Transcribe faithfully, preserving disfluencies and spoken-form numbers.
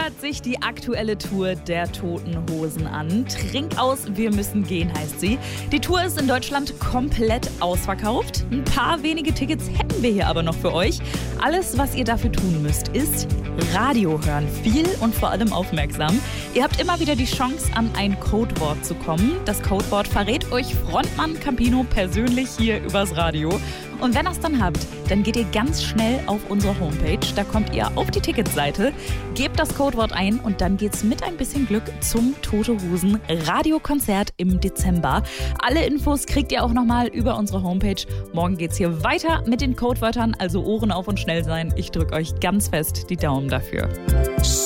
hört sich die aktuelle Tour der Toten Hosen an. Trink aus, wir müssen gehen, heißt sie. Die Tour ist in Deutschland komplett ausverkauft. Ein paar wenige Tickets hätten wir hier aber noch für euch. Alles, was ihr dafür tun müsst, ist Radio hören. Viel und vor allem aufmerksam. Ihr habt immer wieder die Chance, an ein Codewort zu kommen. Das Codewort verrät euch Frontmann Campino persönlich hier übers Radio. Und wenn ihr es dann habt, dann geht ihr ganz schnell auf unsere Homepage. Da kommt ihr auf die Ticketseite, gebt das Codewort ein und dann geht's mit ein bisschen Glück zum Tote Hosen Radiokonzert im Dezember. Alle Infos kriegt ihr auch nochmal über unsere Homepage. Morgen geht's hier weiter mit den Codewörtern, also Ohren auf und schnell sein. Ich drücke euch ganz fest die Daumen dafür.